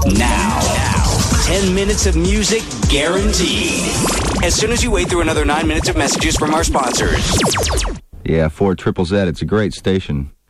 Now, 10 minutes of music guaranteed. As soon as you wait through another 9 minutes of messages from our sponsors. Yeah, 4ZZZ, it's a great station.